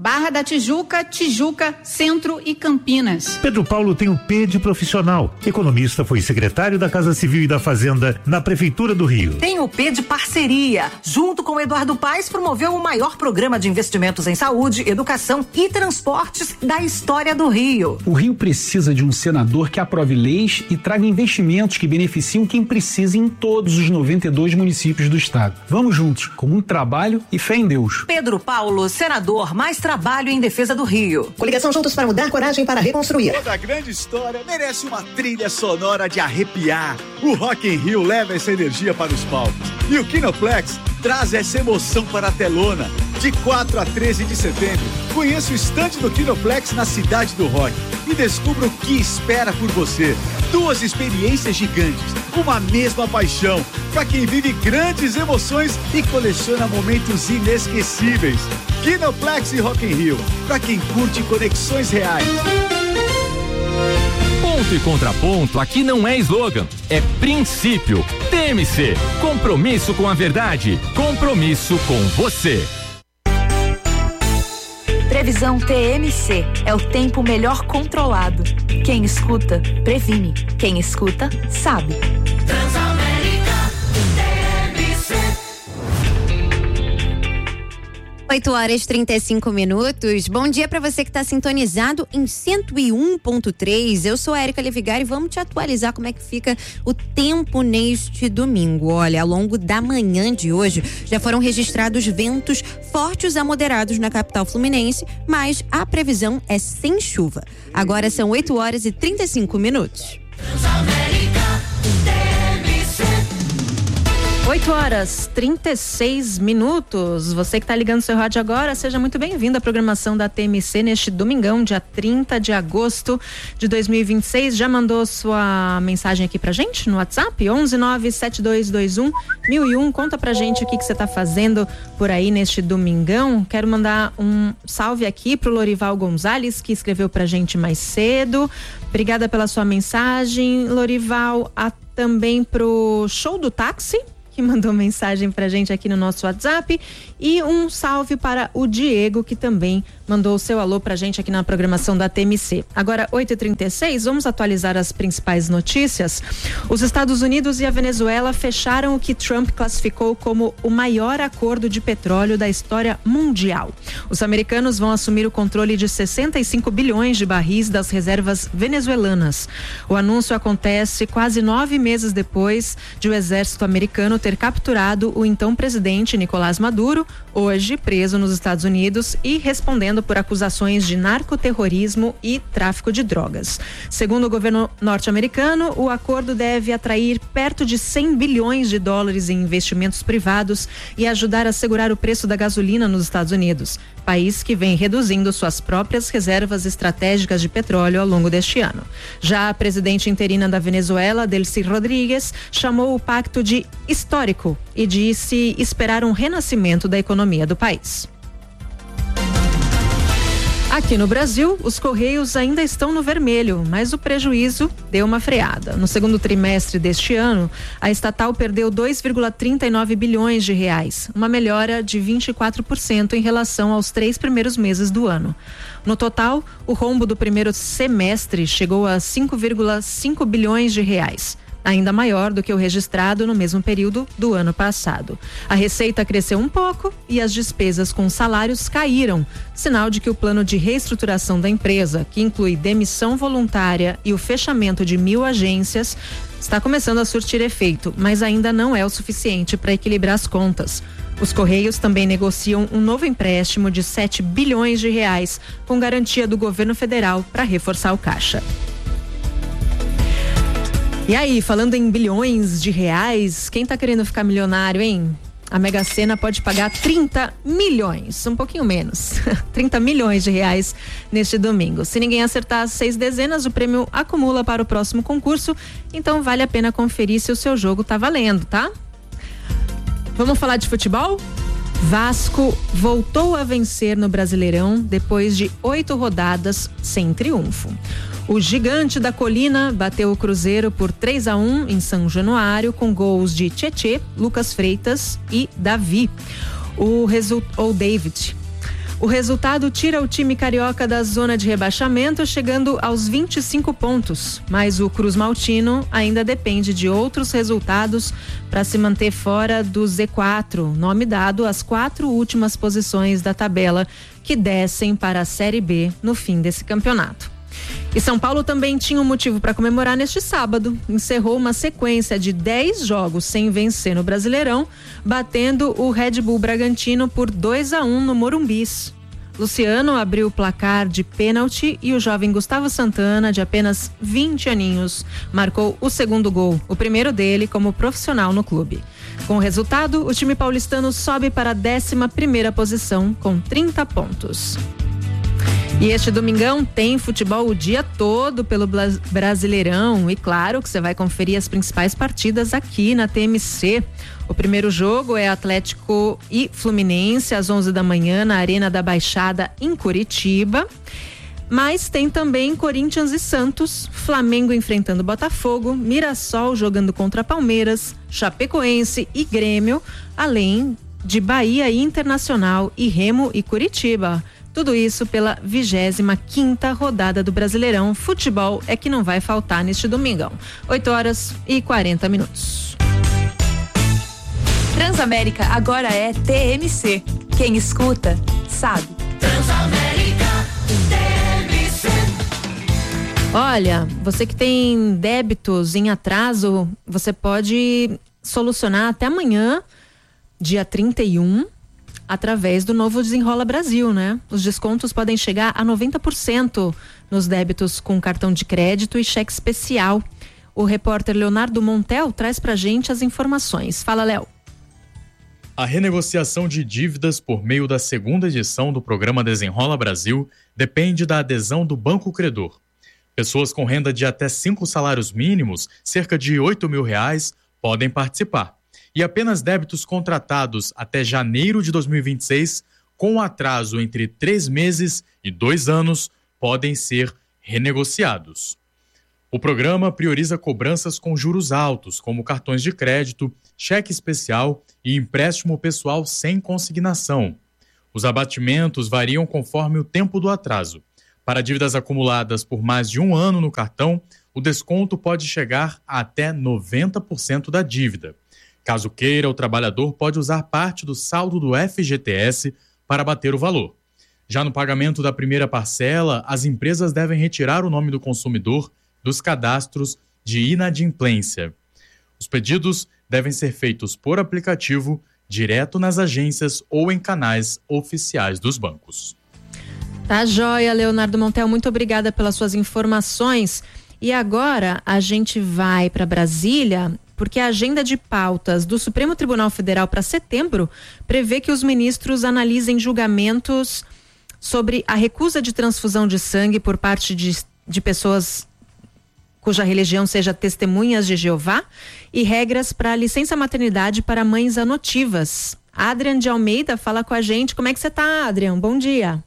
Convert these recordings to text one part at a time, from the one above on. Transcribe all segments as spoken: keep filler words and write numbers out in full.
Barra da Tijuca, Tijuca, Centro e Campinas. Pedro Paulo tem o P de profissional. Economista, foi secretário da Casa Civil e da Fazenda na Prefeitura do Rio. Tem o P de parceria. Junto com Eduardo Paes, promoveu o maior programa de investimentos em saúde, educação e transportes da história do Rio. O Rio precisa de um senador que aprove leis e traga investimentos que beneficiam quem precisa em todos os noventa e dois municípios do estado. Vamos juntos, com muito trabalho e fé em Deus. Pedro Paulo, senador, mais trabalho em defesa do Rio. Coligação Juntos para Mudar, coragem para reconstruir. Toda grande história merece uma trilha sonora de arrepiar. O Rock in Rio leva essa energia para os palcos. E o Kinoplex traz essa emoção para a telona. De quatro a treze de setembro, conheça o estande do Kinoplex na Cidade do Rock e descubra o que espera por você. Duas experiências gigantes, uma mesma paixão, para quem vive grandes emoções e coleciona momentos inesquecíveis. Kinoplex e Rock in Rio, para quem curte conexões reais. Ponto e contraponto aqui não é slogan, é princípio. T M C, compromisso com a verdade, compromisso com você. Previsão T M C é o tempo melhor controlado. Quem escuta, previne. Quem escuta, sabe. Transamérica T M C. oito horas e trinta e cinco minutos. Bom dia para você que está sintonizado em cento e um ponto três. Eu sou a Érica Levigar e vamos te atualizar como é que fica o tempo neste domingo. Olha, ao longo da manhã de hoje já foram registrados ventos fortes a moderados na capital fluminense, mas a previsão é sem chuva. Agora são oito horas e trinta e cinco minutos. oito horas, trinta e seis minutos. Você que está ligando seu rádio agora, seja muito bem-vindo à programação da T M C neste domingão, dia trinta de agosto de dois mil e vinte e seis. Já mandou sua mensagem aqui pra gente no WhatsApp? onze nove sete dois dois um mil e um. Conta pra gente o que que você tá fazendo por aí neste domingão. Quero mandar um salve aqui pro Lorival Gonzalez, que escreveu pra gente mais cedo. Obrigada pela sua mensagem, Lorival. A, também pro Show do Táxi, que mandou mensagem pra gente aqui no nosso WhatsApp, e um salve para o Diego, que também mandou o seu alô pra gente aqui na programação da T M C. Agora, oito e trinta e seis, vamos atualizar as principais notícias. Os Estados Unidos e a Venezuela fecharam o que Trump classificou como o maior acordo de petróleo da história mundial. Os americanos vão assumir o controle de sessenta e cinco bilhões de barris das reservas venezuelanas. O anúncio acontece quase nove meses depois de o exército americano ter capturado o então presidente Nicolás Maduro, hoje preso nos Estados Unidos e respondendo por acusações de narcoterrorismo e tráfico de drogas. Segundo o governo norte-americano, o acordo deve atrair perto de cem bilhões de dólares em investimentos privados e ajudar a segurar o preço da gasolina nos Estados Unidos, país que vem reduzindo suas próprias reservas estratégicas de petróleo ao longo deste ano. Já a presidente interina da Venezuela, Delcy Rodrigues, chamou o pacto de histórico e disse esperar um renascimento da economia do país. Aqui no Brasil, os Correios ainda estão no vermelho, mas o prejuízo deu uma freada. No segundo trimestre deste ano, a estatal perdeu dois vírgula trinta e nove bilhões de reais, uma melhora de vinte e quatro por cento em relação aos três primeiros meses do ano. No total, o rombo do primeiro semestre chegou a cinco vírgula cinco bilhões de reais, ainda maior do que o registrado no mesmo período do ano passado. A receita cresceu um pouco e as despesas com salários caíram, sinal de que o plano de reestruturação da empresa, que inclui demissão voluntária e o fechamento de mil agências, está começando a surtir efeito, mas ainda não é o suficiente para equilibrar as contas. Os Correios também negociam um novo empréstimo de sete bilhões de reais, com garantia do governo federal para reforçar o caixa. E aí, falando em bilhões de reais, quem tá querendo ficar milionário, hein? A Mega Sena pode pagar trinta milhões, um pouquinho menos, trinta milhões de reais neste domingo. Se ninguém acertar as seis dezenas, o prêmio acumula para o próximo concurso, então vale a pena conferir se o seu jogo tá valendo, tá? Vamos falar de futebol? Vasco voltou a vencer no Brasileirão depois de oito rodadas sem triunfo. O Gigante da Colina bateu o Cruzeiro por três a um em São Januário, com gols de Tietê, Lucas Freitas e Davi. O resultado, ou David. O resultado tira o time carioca da zona de rebaixamento, chegando aos vinte e cinco pontos. Mas o Cruz Maltino ainda depende de outros resultados para se manter fora do Z quatro, nome dado às quatro últimas posições da tabela que descem para a Série B no fim desse campeonato. E São Paulo também tinha um motivo para comemorar neste sábado. Encerrou uma sequência de dez jogos sem vencer no Brasileirão, batendo o Red Bull Bragantino por dois a um no Morumbis. Luciano abriu o placar de pênalti e o jovem Gustavo Santana, de apenas vinte aninhos, marcou o segundo gol, o primeiro dele como profissional no clube. Com o resultado, o time paulistano sobe para a décima primeira posição com trinta pontos. E este domingão tem futebol o dia todo pelo Brasileirão e claro que você vai conferir as principais partidas aqui na T M C. O primeiro jogo é Atlético e Fluminense às onze da manhã na Arena da Baixada em Curitiba. Mas tem também Corinthians e Santos, Flamengo enfrentando Botafogo, Mirassol jogando contra Palmeiras, Chapecoense e Grêmio, além de Bahia e Internacional e Remo e Curitiba. Tudo isso pela vigésima quinta rodada do Brasileirão. Futebol é que não vai faltar neste domingão. oito horas e quarenta minutos. Transamérica agora é T M C. Quem escuta, sabe. Transamérica, T M C. Olha, você que tem débitos em atraso, você pode solucionar até amanhã, dia trinta e um, através do novo Desenrola Brasil, né? Os descontos podem chegar a noventa por cento nos débitos com cartão de crédito e cheque especial. O repórter Leonardo Montel traz pra gente as informações. Fala, Léo. A renegociação de dívidas por meio da segunda edição do programa Desenrola Brasil depende da adesão do Banco Credor. Pessoas com renda de até cinco salários mínimos, cerca de oito mil reais, podem participar. E apenas débitos contratados até janeiro de dois mil e vinte e seis, com atraso entre três meses e dois anos, podem ser renegociados. O programa prioriza cobranças com juros altos, como cartões de crédito, cheque especial e empréstimo pessoal sem consignação. Os abatimentos variam conforme o tempo do atraso. Para dívidas acumuladas por mais de um ano no cartão, o desconto pode chegar a até noventa por cento da dívida. Caso queira, o trabalhador pode usar parte do saldo do F G T S para abater o valor. Já no pagamento da primeira parcela, as empresas devem retirar o nome do consumidor dos cadastros de inadimplência. Os pedidos devem ser feitos por aplicativo, direto nas agências ou em canais oficiais dos bancos. Tá joia, Leonardo Montel, muito obrigada pelas suas informações. E agora a gente vai para Brasília, porque a agenda de pautas do Supremo Tribunal Federal para setembro prevê que os ministros analisem julgamentos sobre a recusa de transfusão de sangue por parte de, de pessoas cuja religião seja testemunhas de Jeová e regras para licença maternidade para mães adotivas. Adrian de Almeida fala com a gente. Como é que você tá, Adrian? Bom dia.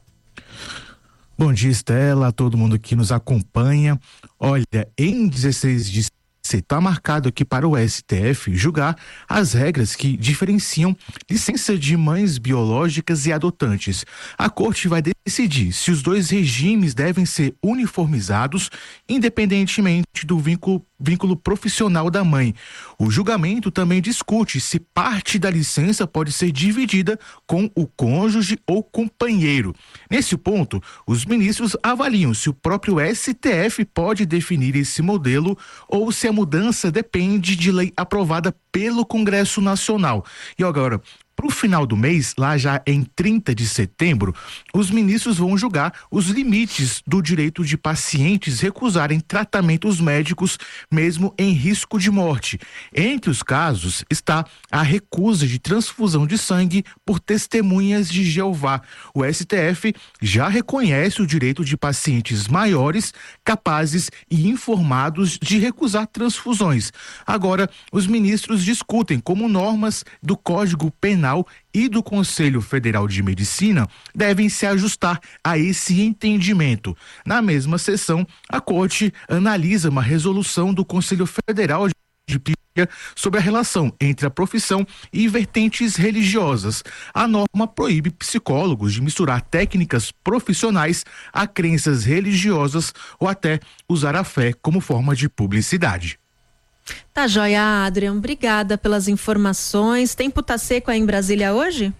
Bom dia, Estela, a todo mundo que nos acompanha. Olha, em dezesseis de está marcado aqui para o S T F julgar as regras que diferenciam licença de mães biológicas e adotantes. A corte vai decidir se os dois regimes devem ser uniformizados, independentemente do vínculo, vínculo profissional da mãe. O julgamento também discute se parte da licença pode ser dividida com o cônjuge ou companheiro. Nesse ponto, os ministros avaliam se o próprio S T F pode definir esse modelo ou se a mudança depende de lei aprovada pelo Congresso Nacional. E agora, para o final do mês, lá já em trinta de setembro, os ministros vão julgar os limites do direito de pacientes recusarem tratamentos médicos mesmo em risco de morte. Entre os casos está a recusa de transfusão de sangue por testemunhas de Jeová. O S T F já reconhece o direito de pacientes maiores, capazes e informados de recusar transfusões. Agora, os ministros discutem como normas do Código Penal e do Conselho Federal de Medicina devem se ajustar a esse entendimento. Na mesma sessão, a Corte analisa uma resolução do Conselho Federal de sobre a relação entre a profissão e vertentes religiosas. A norma proíbe psicólogos de misturar técnicas profissionais a crenças religiosas ou até usar a fé como forma de publicidade. Tá joia, Adrian. Obrigada pelas informações. Tempo tá seco aí em Brasília hoje?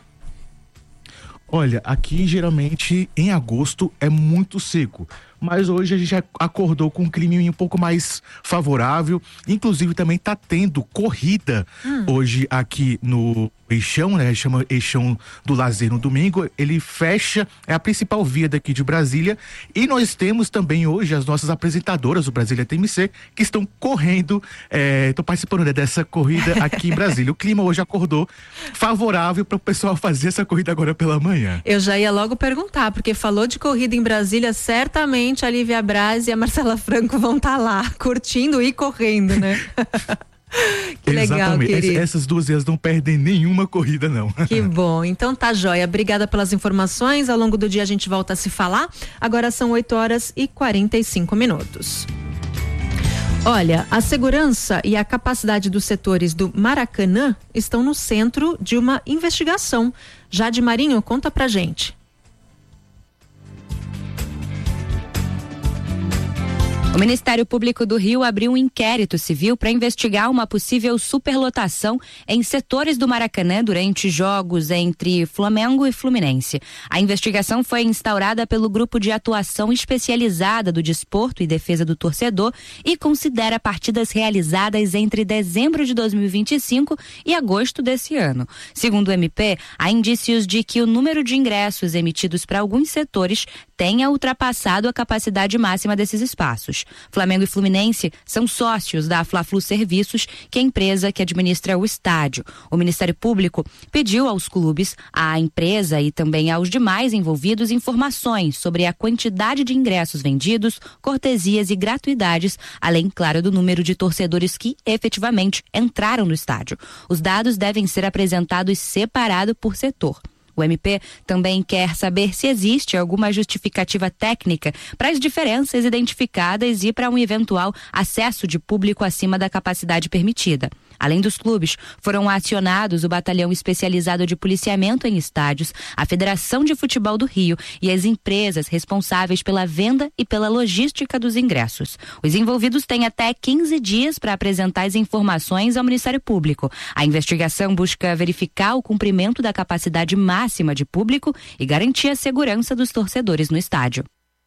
Olha, aqui geralmente em agosto é muito seco, mas hoje a gente já acordou com um clima um pouco mais favorável, inclusive também tá tendo corrida hum. hoje aqui no Eixão, né? Chama Eixão do Lazer no domingo, ele fecha, é a principal via daqui de Brasília, e nós temos também hoje as nossas apresentadoras do Brasília T M C que estão correndo, estão é, participando né, dessa corrida aqui em Brasília. O clima hoje acordou favorável para o pessoal fazer essa corrida agora pela manhã. Eu já ia logo perguntar, porque falou de corrida em Brasília, certamente a Lívia Braz e a Marcela Franco vão estar tá lá, curtindo e correndo, né? Que legal, exatamente. querido. Essas duas vezes não perdem nenhuma corrida, não. Que bom. Então tá joia. Obrigada pelas informações. Ao longo do dia a gente volta a se falar. Agora são oito horas e quarenta e cinco minutos. Olha, a segurança e a capacidade dos setores do Maracanã estão no centro de uma investigação. Jade Marinho, conta pra gente. O Ministério Público do Rio abriu um inquérito civil para investigar uma possível superlotação em setores do Maracanã durante jogos entre Flamengo e Fluminense. A investigação foi instaurada pelo Grupo de Atuação Especializada do Desporto e Defesa do Torcedor e considera partidas realizadas entre dezembro de dois mil e vinte e cinco e agosto desse ano. Segundo o M P, há indícios de que o número de ingressos emitidos para alguns setores tenha ultrapassado a capacidade máxima desses espaços. Flamengo e Fluminense são sócios da Fla-Flu Serviços, que é a empresa que administra o estádio. O Ministério Público pediu aos clubes, à empresa e também aos demais envolvidos informações sobre a quantidade de ingressos vendidos, cortesias e gratuidades, além, claro, do número de torcedores que efetivamente entraram no estádio. Os dados devem ser apresentados separado por setor. O M P também quer saber se existe alguma justificativa técnica para as diferenças identificadas e para um eventual acesso de público acima da capacidade permitida. Além dos clubes, foram acionados o Batalhão Especializado de Policiamento em Estádios, a Federação de Futebol do Rio e as empresas responsáveis pela venda e pela logística dos ingressos. Os envolvidos têm até quinze dias para apresentar as informações ao Ministério Público. A investigação busca verificar o cumprimento da capacidade máxima de público e garantir a segurança dos torcedores no estádio.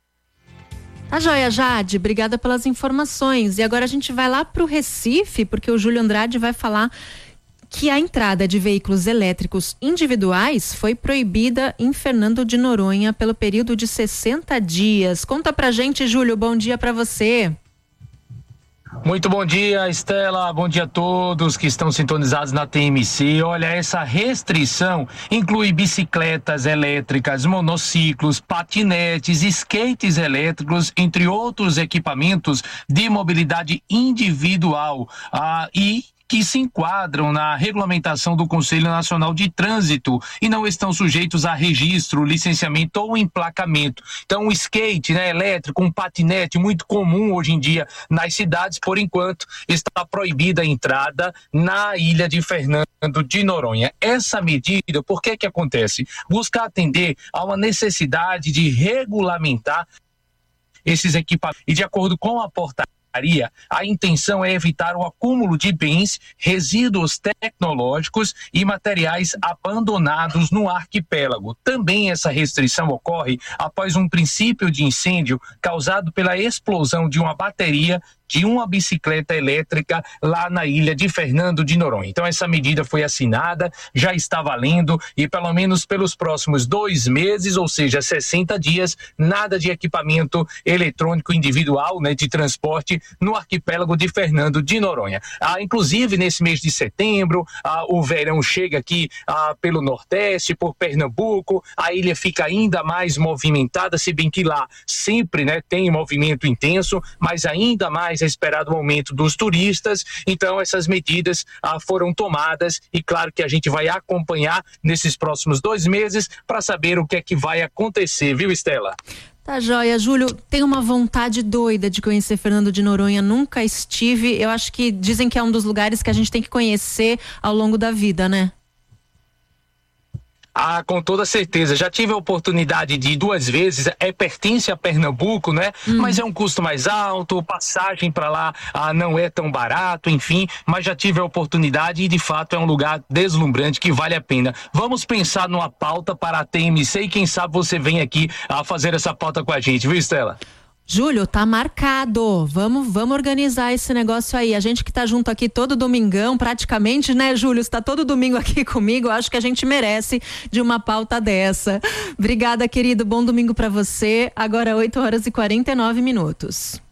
A joia, Jade, obrigada pelas informações. E agora a gente vai lá para o Recife, porque o Júlio Andrade vai falar que a entrada de veículos elétricos individuais foi proibida em Fernando de Noronha pelo período de sessenta dias. Conta pra gente, Júlio, bom dia para você. Muito bom dia, Estela, bom dia a todos que estão sintonizados na T M C. Olha, essa restrição inclui bicicletas elétricas, monociclos, patinetes, skates elétricos, entre outros equipamentos de mobilidade individual. Ah, e que se enquadram na regulamentação do Conselho Nacional de Trânsito e não estão sujeitos a registro, licenciamento ou emplacamento. Então, um skate, né, elétrico, um patinete, muito comum hoje em dia nas cidades, por enquanto, está proibida a entrada na ilha de Fernando de Noronha. Essa medida, por que que acontece? Busca atender a uma necessidade de regulamentar esses equipamentos e, de acordo com a portaria, a intenção é evitar o acúmulo de bens, resíduos tecnológicos e materiais abandonados no arquipélago. Também essa restrição ocorre após um princípio de incêndio causado pela explosão de uma bateria de uma bicicleta elétrica lá na ilha de Fernando de Noronha. Então essa medida foi assinada, já está valendo e pelo menos pelos próximos dois meses, ou seja, sessenta dias, nada de equipamento eletrônico individual, né, de transporte no arquipélago de Fernando de Noronha. Ah, inclusive nesse mês de setembro, ah, o verão chega aqui ah, pelo Nordeste, por Pernambuco, a ilha fica ainda mais movimentada, se bem que lá sempre, né, tem movimento intenso, mas ainda mais é esperado o aumento dos turistas. Então essas medidas ah, foram tomadas e claro que a gente vai acompanhar nesses próximos dois meses para saber o que é que vai acontecer, viu, Estela? Tá joia, Júlio, tenho uma vontade doida de conhecer Fernando de Noronha, nunca estive, eu acho que dizem que é um dos lugares que a gente tem que conhecer ao longo da vida, né? Ah, com toda certeza. Já tive a oportunidade de ir duas vezes. É pertence a Pernambuco, né? Hum. Mas é um custo mais alto, passagem para lá ah, não é tão barato, enfim. Mas já tive a oportunidade e de fato é um lugar deslumbrante que vale a pena. Vamos pensar numa pauta para a T M C e quem sabe você vem aqui a fazer essa pauta com a gente, viu, Estela? Júlio, tá marcado. Vamos, vamos organizar esse negócio aí. A gente que tá junto aqui todo domingão, praticamente, né, Júlio? Você tá todo domingo aqui comigo. Acho que a gente merece de uma pauta dessa. Obrigada, querido. Bom domingo pra você. Agora oito horas e quarenta e nove minutos.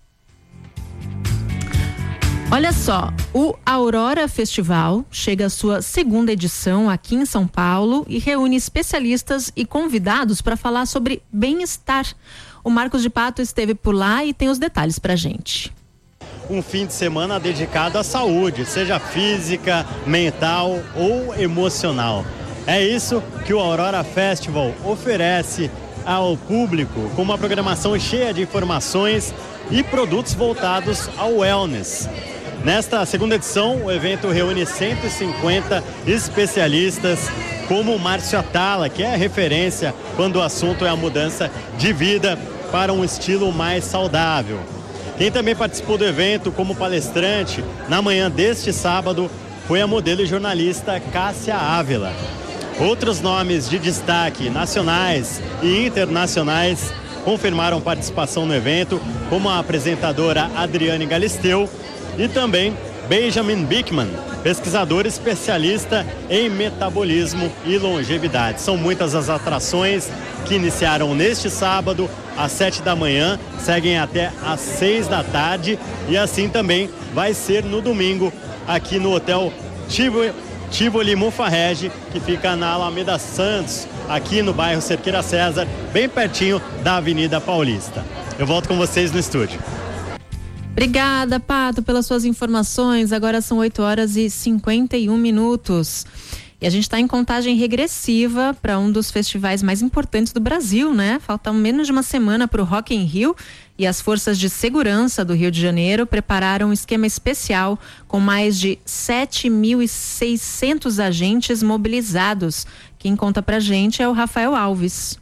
Olha só, o Aurora Festival chega à sua segunda edição aqui em São Paulo e reúne especialistas e convidados para falar sobre bem-estar. O Marcos de Pato esteve por lá e tem os detalhes pra gente. Um fim de semana dedicado à saúde, seja física, mental ou emocional. É isso que o Aurora Festival oferece ao público, com uma programação cheia de informações e produtos voltados ao wellness. Nesta segunda edição, o evento reúne cento e cinquenta especialistas, como o Márcio Atala, que é referência quando o assunto é a mudança de vida para um estilo mais saudável. Quem também participou do evento como palestrante na manhã deste sábado foi a modelo e jornalista Cássia Ávila. Outros nomes de destaque nacionais e internacionais confirmaram participação no evento, como a apresentadora Adriane Galisteu e também Benjamin Bickman, pesquisador especialista em metabolismo e longevidade. São muitas as atrações que iniciaram neste sábado às sete da manhã, seguem até às seis da tarde e assim também vai ser no domingo aqui no Hotel Tivoli, Tivoli Mufarrege, que fica na Alameda Santos, aqui no bairro Cerqueira César, bem pertinho da Avenida Paulista. Eu volto com vocês no estúdio. Obrigada, Pato, pelas suas informações. Agora são oito horas e cinquenta e um minutos. E a gente está em contagem regressiva para um dos festivais mais importantes do Brasil, né? Falta menos de uma semana para o Rock in Rio e as forças de segurança do Rio de Janeiro prepararam um esquema especial com mais de sete mil e seiscentos agentes mobilizados. Quem conta pra gente é o Rafael Alves.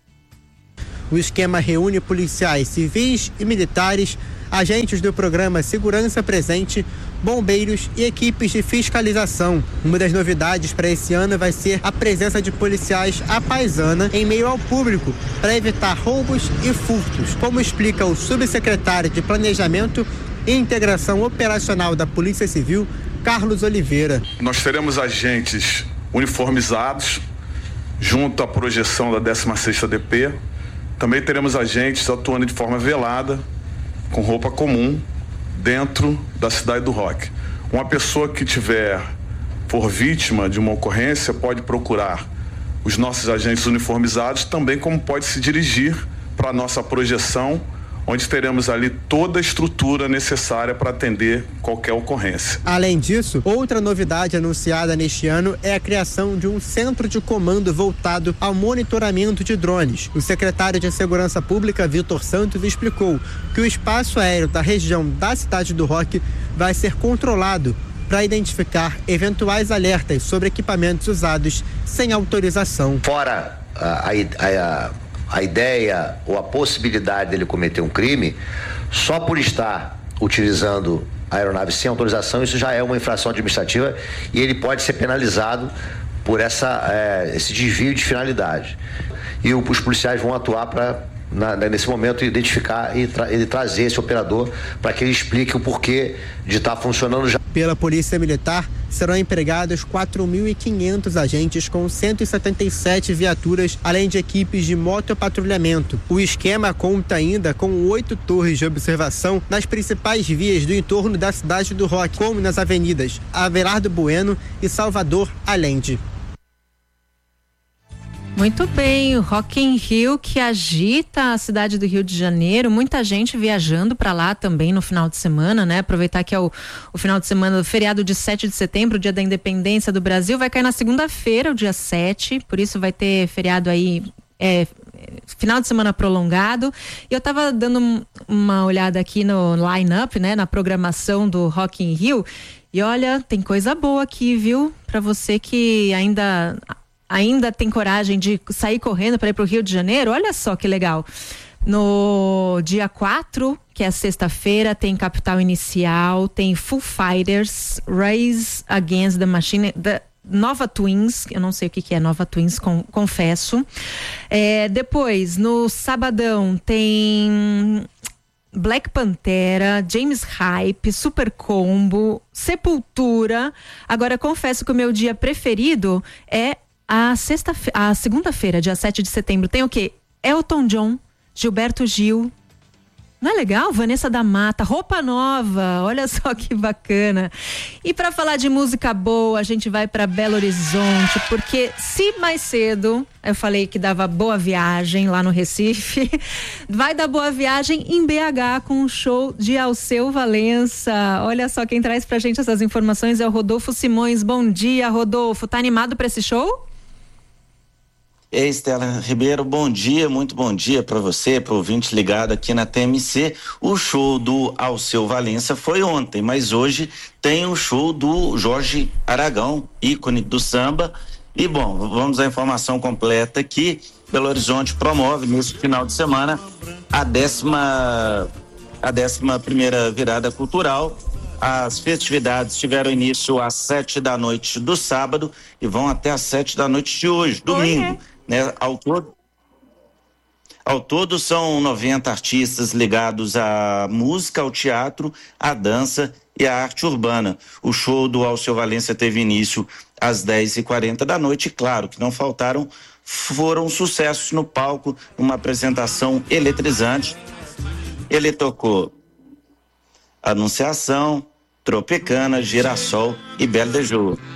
O esquema reúne policiais civis e militares, agentes do programa Segurança Presente, bombeiros e equipes de fiscalização. Uma das novidades para esse ano vai ser a presença de policiais à paisana em meio ao público para evitar roubos e furtos, como explica o subsecretário de Planejamento e Integração Operacional da Polícia Civil, Carlos Oliveira. Nós teremos agentes uniformizados junto à projeção da décima sexta D P. Também teremos agentes atuando de forma velada, com roupa comum, dentro da cidade do rock. Uma pessoa que tiver, for vítima de uma ocorrência, pode procurar os nossos agentes uniformizados, também como pode se dirigir para a nossa projeção, onde teremos ali toda a estrutura necessária para atender qualquer ocorrência. Além disso, outra novidade anunciada neste ano é a criação de um centro de comando voltado ao monitoramento de drones. O secretário de Segurança Pública, Vitor Santos, explicou que o espaço aéreo da região da Cidade do Rock vai ser controlado para identificar eventuais alertas sobre equipamentos usados sem autorização. Fora a, a, a a ideia ou a possibilidade dele cometer um crime, só por estar utilizando a aeronave sem autorização, isso já é uma infração administrativa e ele pode ser penalizado por essa, é, esse desvio de finalidade. E o, os policiais vão atuar para, nesse momento, identificar e, tra- e trazer esse operador para que ele explique o porquê de estar funcionando já. Pela Polícia Militar, serão empregados quatro mil e quinhentos agentes com cento e setenta e sete viaturas, além de equipes de motopatrulhamento. O esquema conta ainda com oito torres de observação nas principais vias do entorno da Cidade do Rock, como nas avenidas Averardo Bueno e Salvador Allende. Muito bem, o Rock in Rio que agita a cidade do Rio de Janeiro, muita gente viajando para lá também no final de semana, né? Aproveitar que é o, o final de semana do feriado de sete de setembro, o dia da independência do Brasil, vai cair na segunda-feira, o dia sete, por isso vai ter feriado aí, é, final de semana prolongado. E eu tava dando uma olhada aqui no line-up, né? Na programação do Rock in Rio. E olha, tem coisa boa aqui, viu? Pra você que ainda, ainda tem coragem de sair correndo para ir pro Rio de Janeiro. Olha só que legal. No dia quatro, que é sexta-feira, tem Capital Inicial, tem Foo Fighters, Rise Against the Machine, the Nova Twins, eu não sei o que, que é Nova Twins, com, confesso. É, depois, no sabadão, tem Black Pantera, James Hype, Super Combo, Sepultura. Agora, confesso que o meu dia preferido é a sexta, a segunda-feira, dia sete de setembro. Tem o quê? Elton John, Gilberto Gil. Não é legal? Vanessa da Mata, Roupa Nova, olha só que bacana. E para falar de música boa, a gente vai para Belo Horizonte, porque se mais cedo eu falei que dava Boa Viagem lá no Recife, vai dar Boa Viagem em B H com um show de Alceu Valença. Olha só, quem traz pra gente essas informações é o Rodolfo Simões. Bom dia, Rodolfo. Tá animado para esse show? Ei, Estela Ribeiro, bom dia, muito bom dia para você, para o ouvinte ligado aqui na T M C. O show do Alceu Valença foi ontem, mas hoje tem o show do Jorge Aragão, ícone do samba. E bom, vamos à informação completa aqui. Belo Horizonte promove nesse final de semana a décima, a décima primeira virada cultural. As festividades tiveram início às sete da noite do sábado e vão até às sete da noite de hoje, domingo. Oi, é. Né? Ao todo, ao todo são noventa artistas ligados à música, ao teatro, à dança e à arte urbana. O show do Alceu Valença teve início às dez e quarenta da noite, e claro que não faltaram, foram sucessos no palco, uma apresentação eletrizante. Ele tocou Anunciação, Tropicana, Girassol e Belle de Jour.